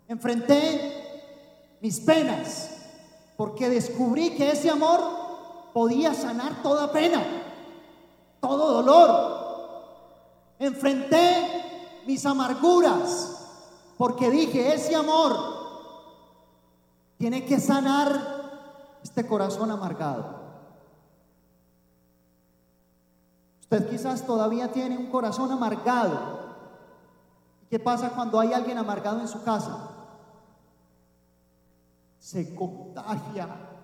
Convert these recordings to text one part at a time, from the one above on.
Enfrenté mis penas porque descubrí que ese amor podía sanar toda pena, todo dolor. Enfrenté mis amarguras porque dije, ese amor tiene que sanar este corazón amargado. Usted quizás todavía tiene un corazón amargado. ¿Qué pasa cuando hay alguien amargado en su casa? Se contagia.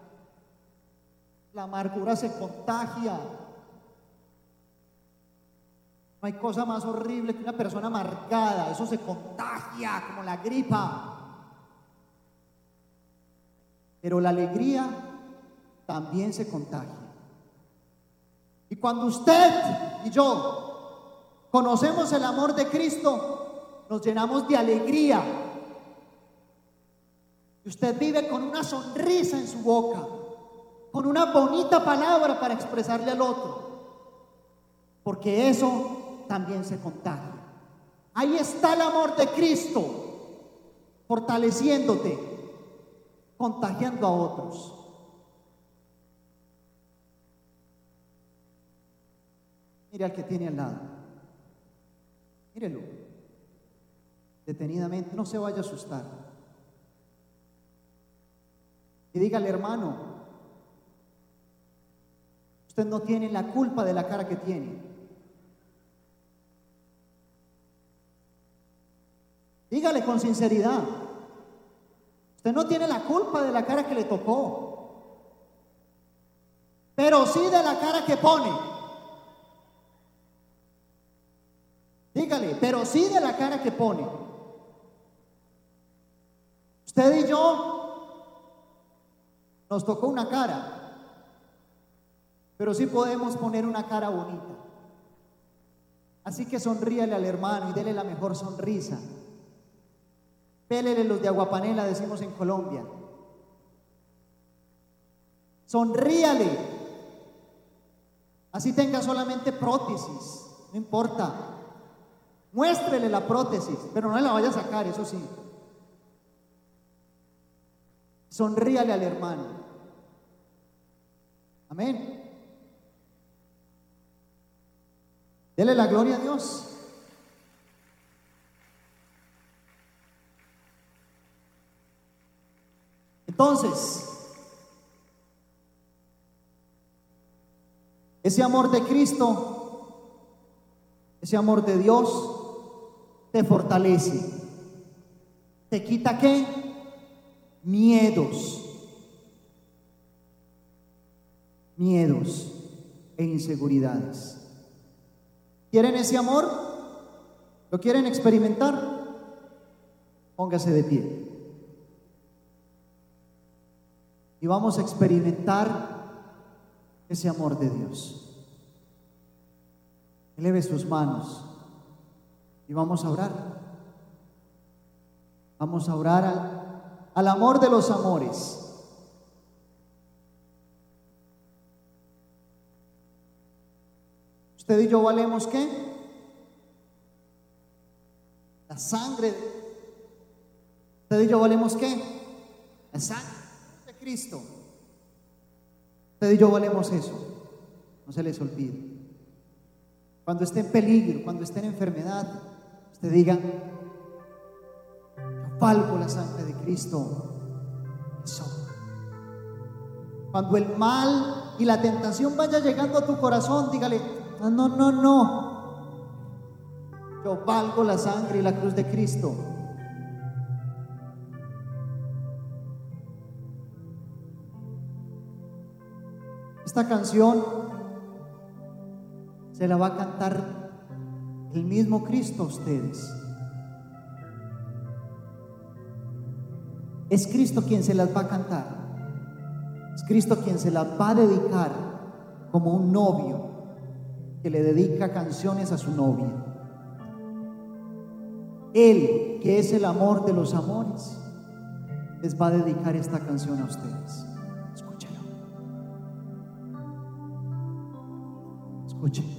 La amargura se contagia. No hay cosa más horrible que una persona amargada. Eso se contagia como la gripa. Pero la alegría también se contagia. Y cuando usted y yo conocemos el amor de Cristo, nos llenamos de alegría. Y usted vive con una sonrisa en su boca, con una bonita palabra para expresarle al otro, porque eso también se contagia. Ahí está el amor de Cristo, fortaleciéndote, contagiando a otros. Mire al que tiene al lado. Mírelo. Detenidamente, no se vaya a asustar. Y dígale, hermano, usted no tiene la culpa de la cara que tiene. Dígale con sinceridad, usted no tiene la culpa de la cara que le tocó, pero sí de la cara que pone. Dígale, pero sí de la cara que pone. Usted y yo nos tocó una cara, pero sí podemos poner una cara bonita. Así que sonríale al hermano y dele la mejor sonrisa. Pélele los de aguapanela, decimos en Colombia. Sonríale. Así tenga solamente prótesis, no importa. Muéstrele la prótesis, pero no la vaya a sacar, eso sí. Sonríale al hermano. Amén. Dele la gloria a Dios. Entonces, ese amor de Cristo, ese amor de Dios, te fortalece. ¿Te quita qué? Miedos e inseguridades. ¿Quieren ese amor? ¿Lo quieren experimentar? Póngase de pie. Y vamos a experimentar ese amor de Dios. Eleve sus manos y vamos a orar. Vamos a orar al amor de los amores. Usted y yo valemos ¿qué? La sangre. Usted y yo valemos ¿qué? La sangre de Cristo. Usted y yo valemos eso. No se les olvide. Cuando esté en peligro, cuando esté en enfermedad, usted diga: yo valgo la sangre de Cristo. Eso. Cuando el mal y la tentación vaya llegando a tu corazón, dígale: no. Yo valgo la sangre y la cruz de Cristo. Esta canción se la va a cantar el mismo Cristo a ustedes. Es Cristo quien se las va a cantar. Es Cristo quien se las va a dedicar, como un novio que le dedica canciones a su novia. Él, que es el amor de los amores, les va a dedicar esta canción a ustedes. Escúchenlo. Escuchen.